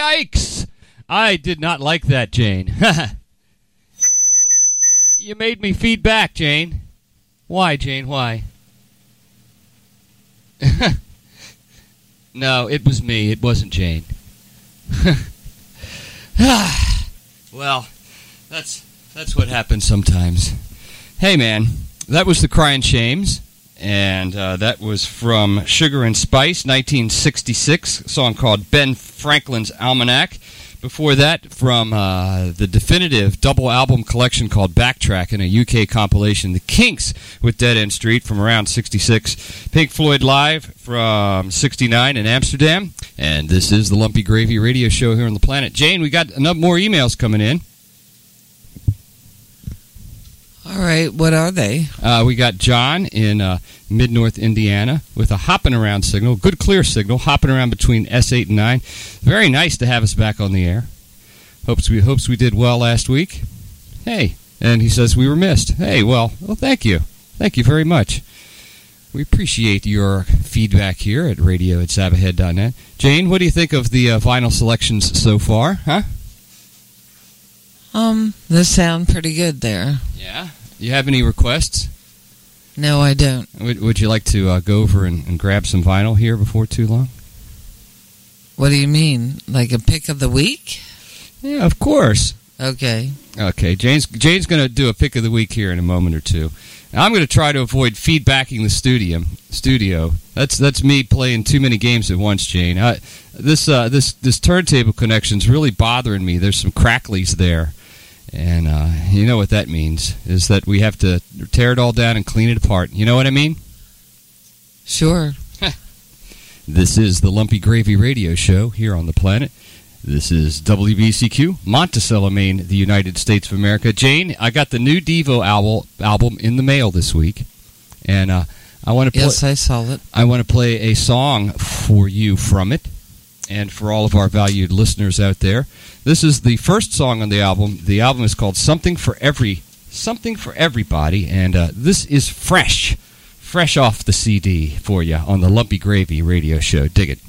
Yikes! I did not like that, Jane. You made me feed back, Jane. Why, Jane? Why? No, it was me. It wasn't Jane. Well, that's what happens sometimes. Hey, man, that was the Crying Shames, and that was from Sugar and Spice, 1966, a song called Ben Franklin's Almanac. Before that, from the definitive double album collection called Backtrack in a UK compilation, The Kinks with Dead End Street from around 66, Pink Floyd Live from 69 in Amsterdam, and this is the Lumpy Gravy Radio Show here on the planet. Jane, we got enough more emails coming in. All right, what are they? We got John in mid-north Indiana with a hopping around signal, good clear signal, hopping around between S8 and 9. Very nice to have us back on the air. Hopes we did well last week. Hey, and he says we were missed. Hey, well, thank you. Thank you very much. We appreciate your feedback here at radio@sabbathead.net. Jane, what do you think of the vinyl selections so far, huh? They sound pretty good there. Yeah? You have any requests? No, I don't. Would you like to go over and grab some vinyl here before too long? What do you mean? Like a pick of the week? Yeah, of course. Okay. Okay, Jane's going to do a pick of the week here in a moment or two. Now, I'm going to try to avoid feedbacking the studio. That's me playing too many games at once, Jane. This turntable connection's really bothering me. There's some cracklies there. And you know what that means, is that we have to tear it all down and clean it apart. You know what I mean? Sure. This is the Lumpy Gravy Radio Show here on the planet. This is WBCQ, Monticello, Maine, the United States of America. Jane, I got the new Devo album in the mail this week. And I want to Yes, I saw it. I want to play a song for you from it, and for all of our valued listeners out there. This is the first song on the album. The album is called Something for Everybody, and this is fresh off the CD for you on the Lumpy Gravy Radio Show. Dig it.